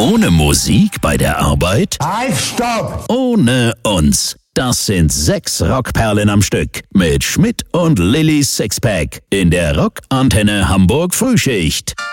Ohne Musik bei der Arbeit? Halt, stopp! Ohne uns. Das sind 6 Rockperlen am Stück mit Schmidt und Lillys Sixpack in der Rockantenne Hamburg Frühschicht.